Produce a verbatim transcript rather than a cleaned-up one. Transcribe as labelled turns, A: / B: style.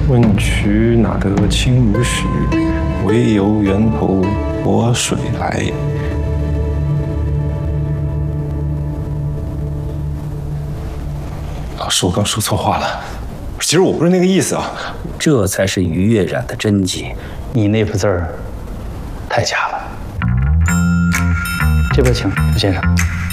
A: 问渠哪得清如许？唯有源头活水来。老师，我刚说错话了，其实我不是那个意思啊。
B: 这才是于月染的真迹，你那幅字儿太假了。这边请，刘先生。